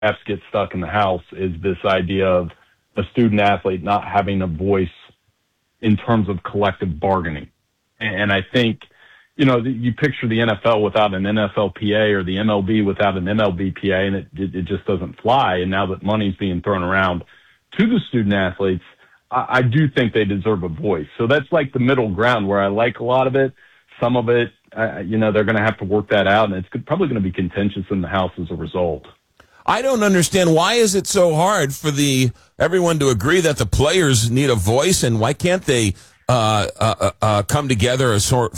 get stuck in the house is this idea of a student athlete not having a voice in terms of collective bargaining. And I think, you picture the NFL without an NFLPA or the MLB without an MLBPA, and it just doesn't fly. And now that money's being thrown around to the student athletes, I do think they deserve a voice. So that's like the middle ground where I like a lot of it. Some of it, they're going to have to work that out, and it's probably going to be contentious in the House as a result. I don't understand, why is it so hard for everyone to agree that the players need a voice, and why can't they come together,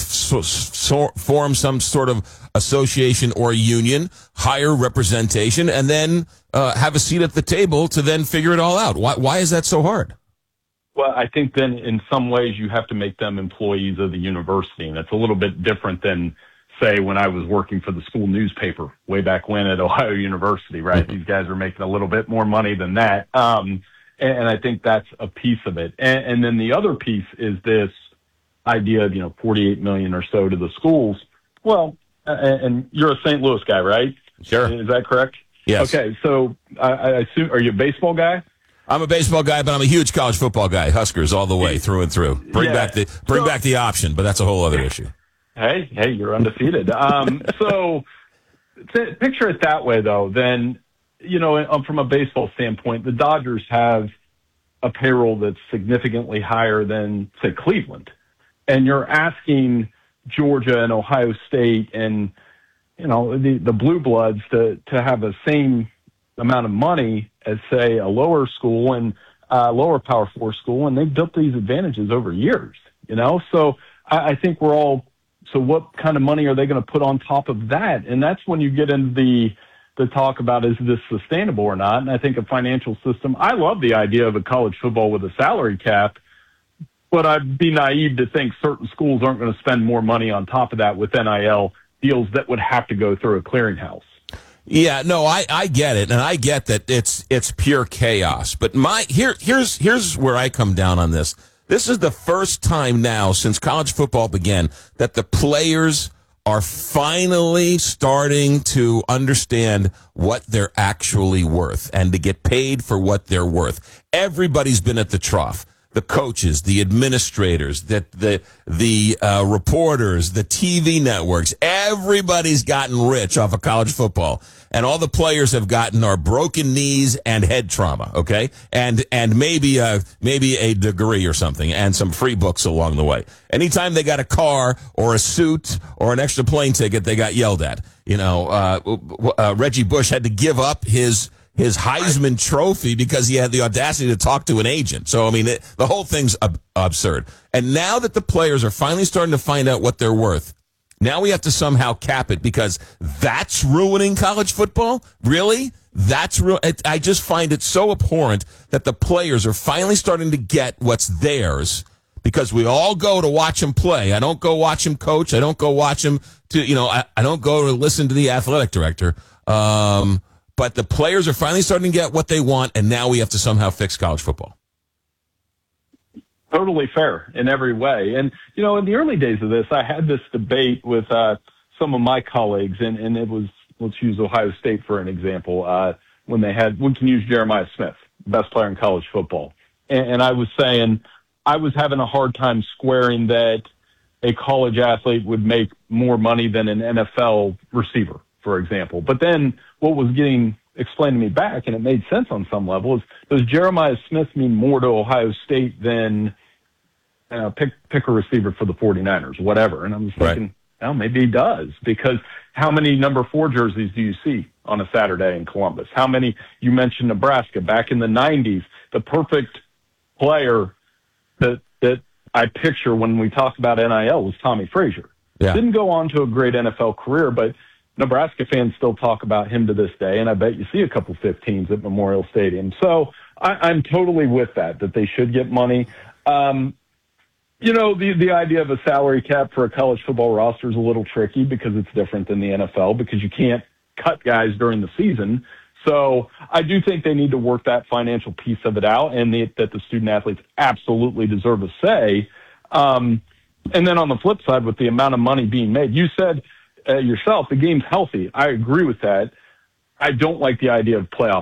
form some sort of association or union, hire representation, and then have a seat at the table to then figure it all out? Why is that so hard? Well, I think then in some ways you have to make them employees of the university, and it's a little bit different than, say, when I was working for the school newspaper way back when at Ohio University, right? These guys are making a little bit more money than that. And I think that's a piece of it. And then the other piece is this idea of, $48 million or so to the schools. Well, and you're a St. Louis guy, right? Sure. Is that correct? Yes. Okay. So I assume, are you a baseball guy? I'm a baseball guy, but I'm a huge college football guy. Huskers all the way, through and through. Bring back the option, but that's a whole other issue. Hey, you're undefeated. So picture it that way, though. Then, from a baseball standpoint, the Dodgers have a payroll that's significantly higher than, say, Cleveland. And you're asking Georgia and Ohio State and, the Blue Bloods to have the same amount of money as, say, a lower school and lower Power 4 school, and they've built these advantages over years, So I think we're all, so what kind of money are they going to put on top of that? And that's when you get into the talk about, is this sustainable or not? And I think a financial system, I love the idea of a college football with a salary cap, but I'd be naive to think certain schools aren't going to spend more money on top of that with NIL deals that would have to go through a clearinghouse. Yeah, no, I get it, and I get that it's pure chaos. But here's where I come down on this. This is the first time now since college football began that the players are finally starting to understand what they're actually worth and to get paid for what they're worth. Everybody's been at the trough. The coaches, the administrators, the reporters, the TV networks, everybody's gotten rich off of college football. And all the players have gotten are broken knees and head trauma, okay? And maybe a degree or something and some free books along the way. Anytime they got a car or a suit or an extra plane ticket, they got yelled at. Reggie Bush had to give up his Heisman Trophy because he had the audacity to talk to an agent. So, the whole thing's absurd. And now that the players are finally starting to find out what they're worth, now we have to somehow cap it because that's ruining college football? Really? I just find it so abhorrent that the players are finally starting to get what's theirs because we all go to watch him play. I don't go watch him coach. I don't go watch him I don't go to listen to the athletic director. But the players are finally starting to get what they want, and now we have to somehow fix college football. Totally fair in every way. And, in the early days of this, I had this debate with some of my colleagues, and it was, let's use Ohio State for an example, we can use Jeremiah Smith, best player in college football. And I was saying I was having a hard time squaring that a college athlete would make more money than an NFL receiver, for example. But then what was getting explained to me back, and it made sense on some level, is does Jeremiah Smith mean more to Ohio State than pick a receiver for the 49ers, whatever? And I was thinking, well, maybe he does, because how many number 4 jerseys do you see on a Saturday in Columbus? How many, you mentioned Nebraska, back in the 90s, the perfect player that I picture when we talk about NIL was Tommy Frazier. Yeah. Didn't go on to a great NFL career, but Nebraska fans still talk about him to this day, and I bet you see a couple 15s at Memorial Stadium. So I'm totally with that they should get money. The idea of a salary cap for a college football roster is a little tricky because it's different than the NFL because you can't cut guys during the season. So I do think they need to work that financial piece of it out, and that the student athletes absolutely deserve a say. And then on the flip side, with the amount of money being made, you said yourself, the game's healthy. I agree with that. I don't like the idea of playoff